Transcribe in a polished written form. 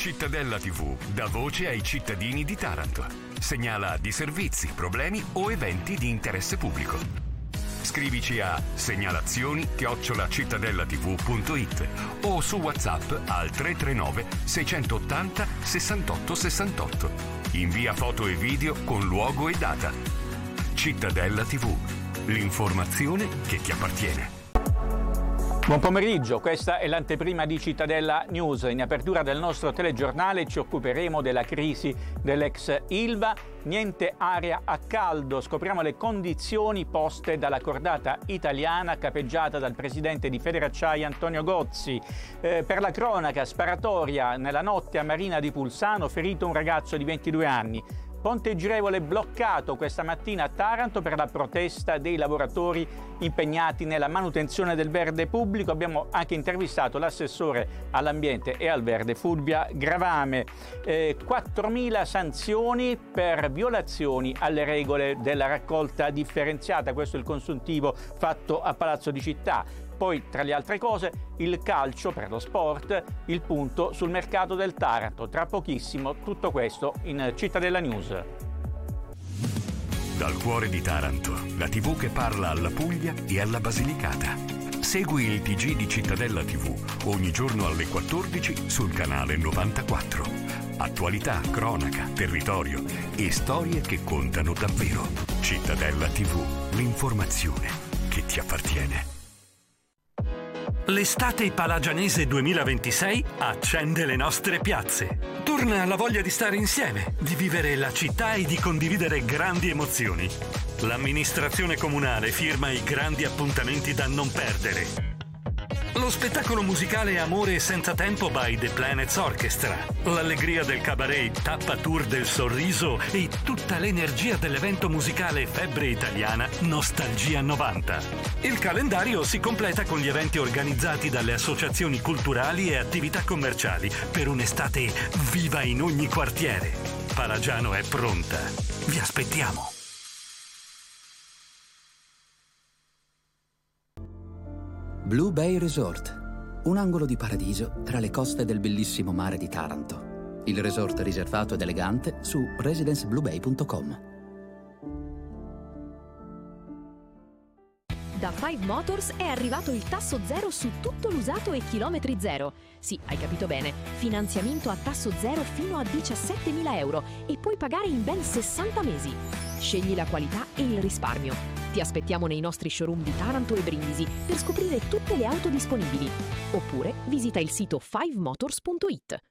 Cittadella TV dà voce ai cittadini di Taranto. Segnala disservizi, problemi o eventi di interesse pubblico. Scrivici a segnalazioni@cittadellatv.it o su WhatsApp al 339 680 68 68. Invia foto e video con luogo e data. Cittadella TV, l'informazione che ti appartiene. Buon pomeriggio, questa è l'anteprima di Cittadella News. In apertura del nostro telegiornale ci occuperemo della crisi dell'ex Ilva. Niente aria a caldo, scopriamo le condizioni poste dalla cordata italiana capeggiata dal presidente di Federacciaia Antonio Gozzi. Per la cronaca, sparatoria nella notte a Marina di Pulsano, ferito un ragazzo di 22 anni. Ponte Girevole bloccato questa mattina a Taranto per la protesta dei lavoratori impegnati nella manutenzione del verde pubblico. Abbiamo anche intervistato l'assessore all'ambiente e al verde Fulvia Gravame. 4.000 sanzioni per violazioni alle regole della raccolta differenziata. Questo è il consuntivo fatto a Palazzo di Città. Poi, tra le altre cose, il calcio per lo sport, il punto sul mercato del Taranto. Tra pochissimo tutto questo in Cittadella News. Dal cuore di Taranto, la TV che parla alla Puglia e alla Basilicata. Segui il TG di Cittadella TV ogni giorno alle 14 sul canale 94. Attualità, cronaca, territorio e storie che contano davvero. Cittadella TV, l'informazione che ti appartiene. L'estate palagianese 2026 accende le nostre piazze. Torna la voglia di stare insieme, di vivere la città e di condividere grandi emozioni. L'amministrazione comunale firma i grandi appuntamenti da non perdere. Lo spettacolo musicale Amore senza tempo by The Planets Orchestra, l'allegria del cabaret Tappa Tour del Sorriso e tutta l'energia dell'evento musicale Febbre Italiana Nostalgia 90. Il calendario si completa con gli eventi organizzati dalle associazioni culturali e attività commerciali per un'estate viva in ogni quartiere. Palagiano è pronta. Vi aspettiamo. Blue Bay Resort, un angolo di paradiso tra le coste del bellissimo mare di Taranto. Il resort riservato ed elegante su residencebluebay.com. Da Five Motors è arrivato il tasso zero su tutto l'usato e chilometri zero. Sì, hai capito bene, finanziamento a tasso zero fino a 17.000 euro e puoi pagare in ben 60 mesi. Scegli la qualità e il risparmio. Ti aspettiamo nei nostri showroom di Taranto e Brindisi per scoprire tutte le auto disponibili. Oppure visita il sito fivemotors.it.